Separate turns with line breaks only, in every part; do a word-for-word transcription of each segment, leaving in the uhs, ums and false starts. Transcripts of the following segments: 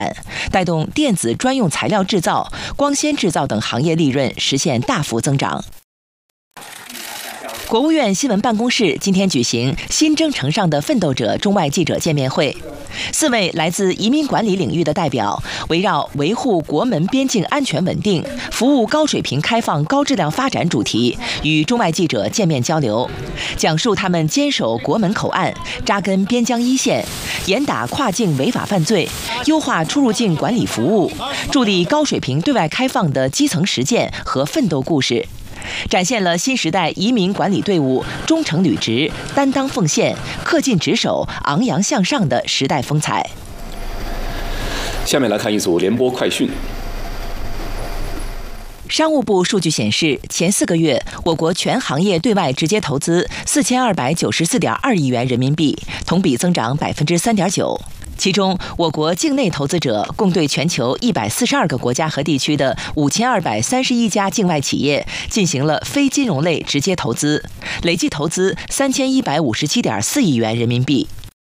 带动电子专用材料制造、光纤制造等行业利润实现大幅增长。国务院新闻办公室今天举行新征程上的奋斗者中外记者见面会，四位来自移民管理领域的代表围绕维护国门边境安全稳定、服务高水平开放高质量发展主题，与中外记者见面交流，讲述他们坚守国门口岸、扎根边疆一线、严打跨境违法犯罪、优化出入境管理服务、助力高水平对外开放的基层实践和奋斗故事，展现了新时代移民管理队伍忠诚履职、担当奉献、恪尽职守、昂扬向上的时代风采。
下面来看一组联播快讯。
商务部数据显示，前四个月，我国全行业对外直接投资四千二百九十四点二亿元人民币，同比增长百分之三点九。其中，我国境内投资者共对全球一百四十二个国家和地区的五千二百三十一家境外企业进行了非金融类直接投资，累计投资三千一百五十七点四亿元人民币。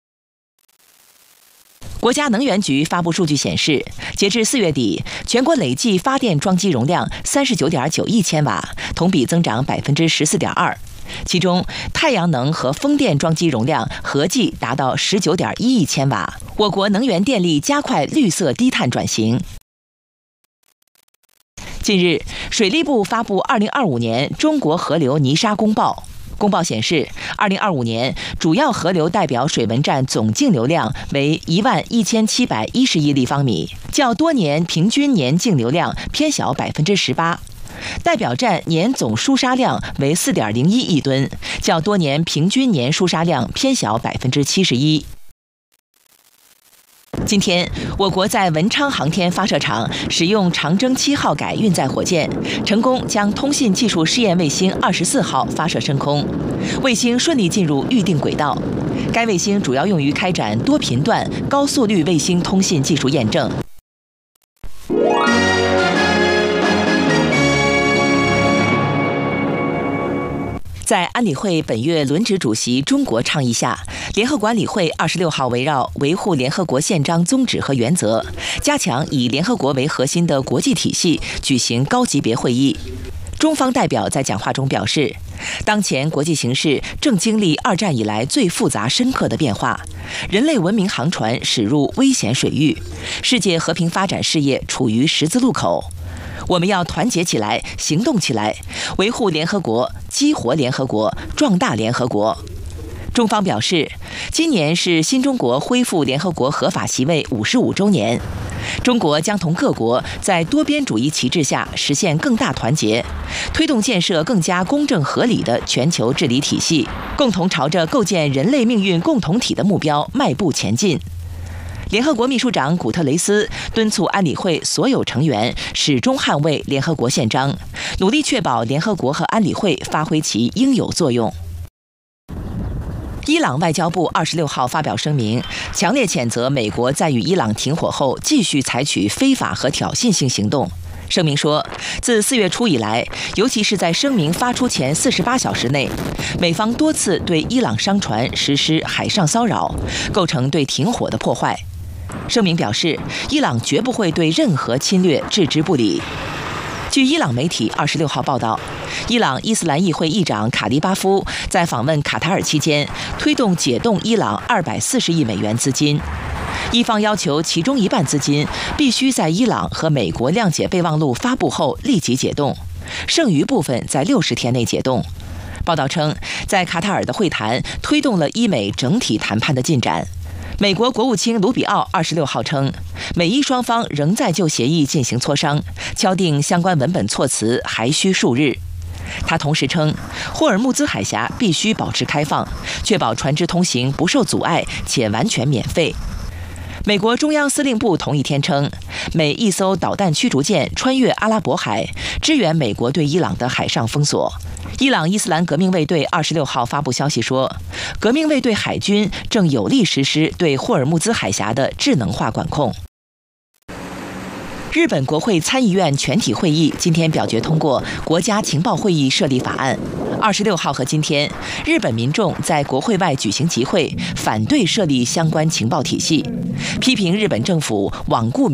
国家能源局发布数据显示，截至四月底，全国累计发电装机容量三十九点九亿千瓦，同比增长百分之十四点二。其中，太阳能和风电装机容量合计达到十九点一亿千瓦。我国能源电力加快绿色低碳转型。近日，水利部发布二零二五年中国河流泥沙公报。公报显示，二零二五年主要河流代表水文站总净流量为一万一千七百一十亿立方米，较多年平均年净流量偏小百分之十八。代表站年总输沙量为 四点零一亿吨，较多年平均年输沙量偏小百分之七十一。今天，我国在文昌航天发射场使用长征七号改运载火箭，成功将通信技术试验卫星二十四号发射升空，卫星顺利进入预定轨道。该卫星主要用于开展多频段、高速率卫星通信技术验证。在安理会本月轮值主席中国倡议下，联合国安理会二十六号围绕维护联合国宪章宗旨和原则，加强以联合国为核心的国际体系举行高级别会议。中方代表在讲话中表示，当前国际形势正经历二战以来最复杂深刻的变化，人类文明航船驶入危险水域，世界和平发展事业处于十字路口。我们要团结起来，行动起来，维护联合国，激活联合国，壮大联合国。中方表示，今年是新中国恢复联合国合法席位五十五周年，中国将同各国在多边主义旗帜下实现更大团结，推动建设更加公正合理的全球治理体系，共同朝着构建人类命运共同体的目标迈步前进。联合国秘书长古特雷斯敦促安理会所有成员始终捍卫联合国宪章，努力确保联合国和安理会发挥其应有作用。伊朗外交部二十六号发表声明，强烈谴责美国在与伊朗停火后继续采取非法和挑衅性行动。声明说，自四月初以来，尤其是在声明发出前四十八小时内，美方多次对伊朗商船实施海上骚扰，构成对停火的破坏。声明表示，伊朗绝不会对任何侵略置之不理。据伊朗媒体二十六号报道，伊朗伊斯兰议会议长卡利巴夫在访问卡塔尔期间，推动解冻伊朗二百四十亿美元资金。伊方要求其中一半资金必须在伊朗和美国谅解备忘录发布后立即解冻，剩余部分在六十天内解冻。报道称，在卡塔尔的会谈推动了伊美整体谈判的进展。美国国务卿卢比奥二十六号称，美伊双方仍在就协议进行磋商，敲定相关文本措辞还需数日。他同时称，霍尔木兹海峡必须保持开放，确保船只通行不受阻碍且完全免费。美国中央司令部同一天称，美一艘导弹驱逐舰穿越阿拉伯海，支援美国对伊朗的海上封锁。伊朗伊斯兰革命卫队二十六号发布消息说，革命卫队海军正有力实施对霍尔木兹海峡的智能化管控。日本国会参议院全体会议今天表决通过国家情报会议设立法案。 二十六号和今天，日本民众在国会外举行集会，反对设立相关情报体系，批评日本政府罔顾